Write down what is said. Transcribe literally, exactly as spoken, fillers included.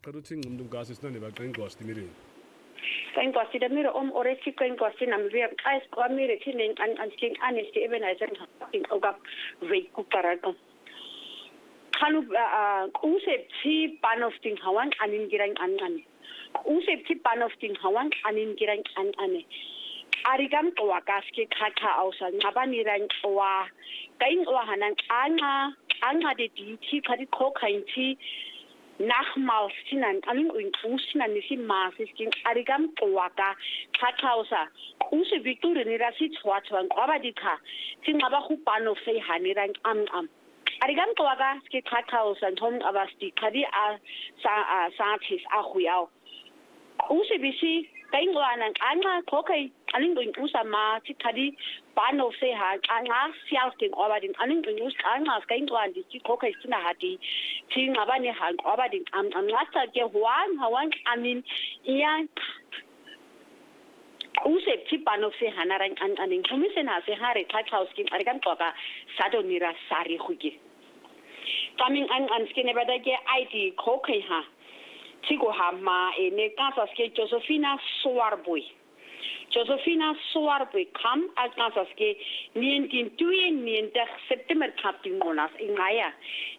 Karuthi umuntu ngasisithande baqengqosti mireni. Kwenkosi the mirror om oresi kwenkosi namvia kais kwamire thine an an honesty even as in oga ve kukaraka. Kanu usepthi pan of thing hawan anin girang an an. Usepthi pan of thing hawan anin girang an ane. Arigam toa kaske kaka ausa ngabani ran toa kain oa hanan anga anga de di kadi kokainti Nachmal sinan alin uin usinan nisi masis king arigam toaka kakausa use victory ni rasi twatwan kwabadika singaba hupano fe haniran am am arigam toaka ski kakausa tom abasti kadi a sa satis a huyao use bisi kaingwanan anga kokai alin uin usama kadi Bano se ha anga sialting obadin aning news anga kaingwan di kokai sina hati ting abani han obadin am am lasta ke huan hawan anin ian usep ti bano se hanaran an aning komisen ha se hare tathouse king arigan toka sadonira sari hugi coming an an skine badage id kokai ha tigo ha ma ene kasa ske Josephina Swarboy Josephina Swarboy kam as nasaske nineteen twenty-nine September kapting monas ingaya